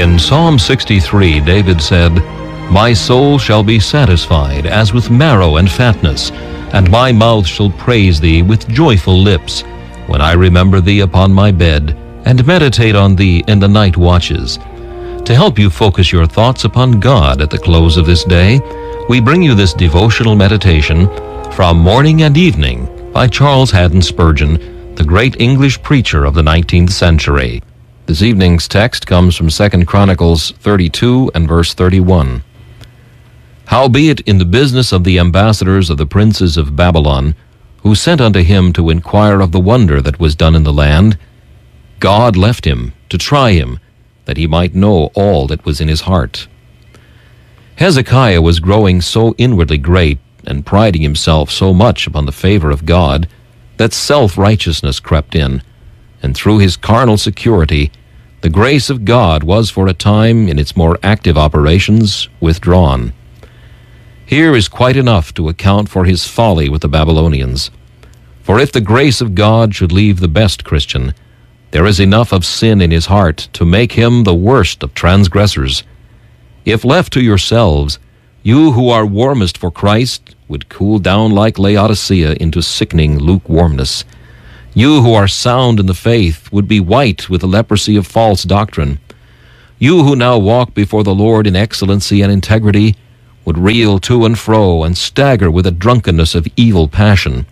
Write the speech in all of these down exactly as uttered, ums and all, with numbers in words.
In Psalm sixty-three, David said, "My soul shall be satisfied as with marrow and fatness, and my mouth shall praise thee with joyful lips, when I remember thee upon my bed, and meditate on thee in the night watches." To help you focus your thoughts upon God at the close of this day, we bring you this devotional meditation from Morning and Evening by Charles Haddon Spurgeon, the great English preacher of the nineteenth century. This evening's text comes from Second Chronicles thirty-two and verse thirty-one. "Howbeit in the business of the ambassadors of the princes of Babylon, who sent unto him to inquire of the wonder that was done in the land, God left him to try him, that he might know all that was in his heart." Hezekiah was growing so inwardly great and priding himself so much upon the favor of God that self-righteousness crept in, and through his carnal security, the grace of God was for a time in its more active operations withdrawn. Here is quite enough to account for his folly with the Babylonians. For if the grace of God should leave the best Christian, there is enough of sin in his heart to make him the worst of transgressors. If left to yourselves, you who are warmest for Christ would cool down like Laodicea into sickening lukewarmness. You who are sound in the faith would be white with the leprosy of false doctrine. You who now walk before the Lord in excellency and integrity would reel to and fro and stagger with the drunkenness of evil passion.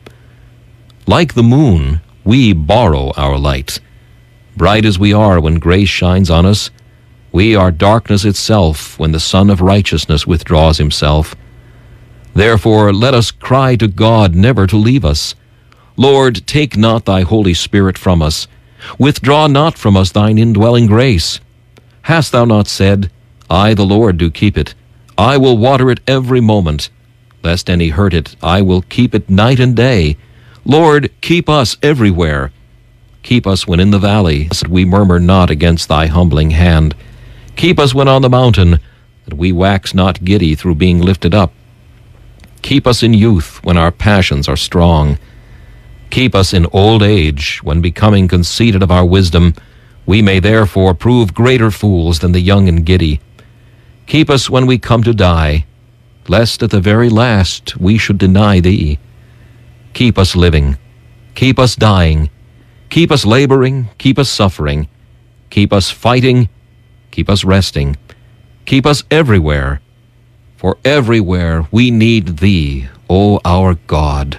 Like the moon, we borrow our light. Bright as we are when grace shines on us, we are darkness itself when the Sun of righteousness withdraws himself. Therefore let us cry to God never to leave us. Lord, take not thy Holy Spirit from us. Withdraw not from us thine indwelling grace. Hast thou not said, I the Lord do keep it, I will water it every moment. Lest any hurt it, I will keep it night and day. Lord, keep us everywhere. Keep us when in the valley, that we murmur not against thy humbling hand. Keep us when on the mountain, that we wax not giddy through being lifted up. Keep us in youth, when our passions are strong. Keep us in old age, when becoming conceited of our wisdom, we may therefore prove greater fools than the young and giddy. Keep us when we come to die, lest at the very last we should deny thee. Keep us living, keep us dying, keep us laboring, keep us suffering, keep us fighting, keep us resting, keep us everywhere, for everywhere we need thee, O our God.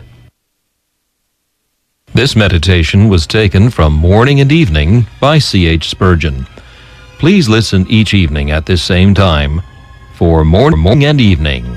This meditation was taken from Morning and Evening by C H Spurgeon. Please listen each evening at this same time for Morning and Evening.